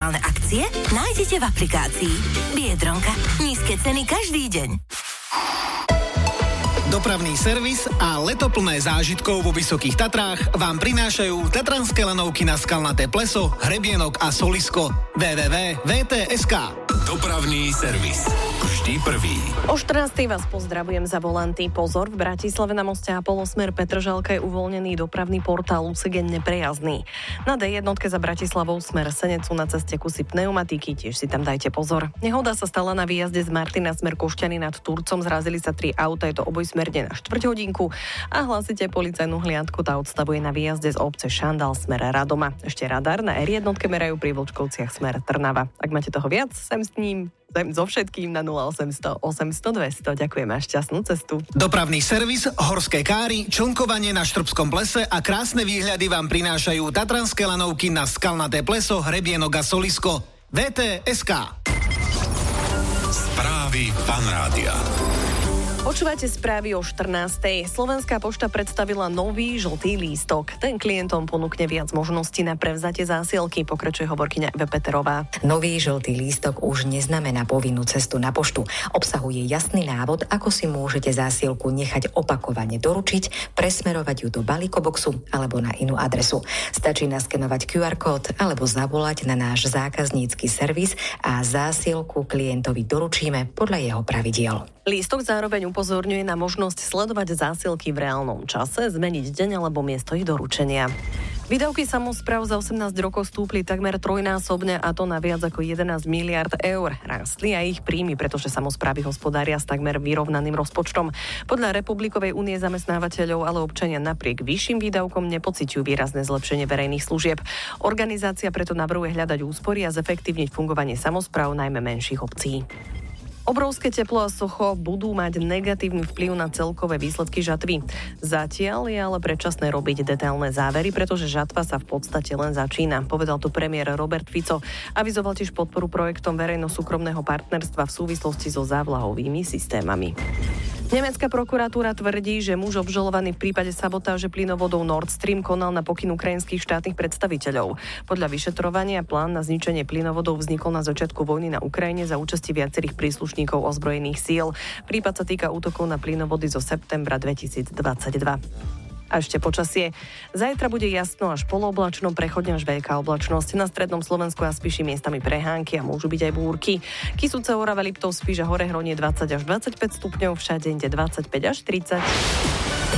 Aktuálne akcie nájdete v aplikácii Biedronka. Nízke ceny každý deň. Dopravný servis a leto plné zážitkov vo Vysokých Tatrách vám prinášajú tatranské lanovky na Skalnaté pleso, Hrebienok a Solisko. www.vt.sk. Dopravný servis. Vždy prvý. O 14:00 vás pozdravujem za volanty. Pozor, v Bratislave na moste Apollo smer Petržalka je uvoľnený dopravný portál úsek neprejazdný. Na D1 za Bratislavou smer Senecu na ceste kusy pneumatiky, tiež si tam dajte pozor. Nehoda sa stala na výjazde z Martina smer Košťany nad Turcom, zrazili sa 3 auta, je to obojsmerne na 4 hodinku a hlásite policajnú hliadku, tá odstavuje na výjazde z obce Šandal smer Radoma. Ešte radar na R1 merajú pri Vlčkovciach smer Trnava. Ak máte toho viac, sem s ním so všetkým na 0800 800 200. Ďakujeme a šťastnú cestu. Dopravný servis, horské káry, člnkovanie na Štrbskom plese a krásne výhľady vám prinášajú tatranské lanovky na Skalnaté pleso, Hrebienok a Solisko. VT.sk. Správy Fanrádia. Počúvate správy o 14:00. Slovenská pošta predstavila nový žltý lístok. Ten klientom ponúkne viac možností na prevzatie zásielky, pokračuje hovorkyňa Eva Peterová. Nový žltý lístok už neznamená povinnú cestu na poštu. Obsahuje jasný návod, ako si môžete zásielku nechať opakovane doručiť, presmerovať ju do balíkoboxu alebo na inú adresu. Stačí naskenovať QR kód alebo zavolať na náš zákaznícky servis a zásielku klientovi doručíme podľa jeho pravidiel. Lístok zároveň upozorňuje na možnosť sledovať zásielky v reálnom čase, zmeniť deň alebo miesto ich doručenia. Výdavky samospráv za 18 rokov stúpli takmer trojnásobne, a to na viac ako 11 miliard eur. Rástli aj ich príjmy, pretože samosprávy hospodária s takmer vyrovnaným rozpočtom. Podľa Republikovej únie zamestnávateľov ale občania napriek vyšším výdavkom nepociťujú výrazné zlepšenie verejných služieb. Organizácia preto navrhuje hľadať úspory a zefektívniť fungovanie samospráv najmä menších obcí. Obrovské teplo a sucho budú mať negatívny vplyv na celkové výsledky žatvy. Zatiaľ je ale predčasné robiť detailné závery, pretože žatva sa v podstate len začína, povedal tu premiér Robert Fico. Avizoval tiež podporu projektom verejno-súkromného partnerstva v súvislosti so závlahovými systémami. Nemecká prokuratúra tvrdí, že muž obžalovaný v prípade sabotáže plynovodov Nord Stream konal na pokyn ukrajinských štátnych predstaviteľov. Podľa vyšetrovania plán na zničenie plynovodov vznikol na začiatku vojny na Ukrajine za účasti viacerých príslušníkov ozbrojených síl. Prípad sa týka útokov na plynovody zo septembra 2022. A ešte počasie. Zajtra bude jasno až polooblačno, prechodne až veľká oblačnosť. Na strednom Slovensku a Spiši miestami prehánky a môžu byť aj búrky. Kysuce, Orava, Liptov, Spiš a Horehronie 20 až 25 stupňov, všade inde 25 až 30.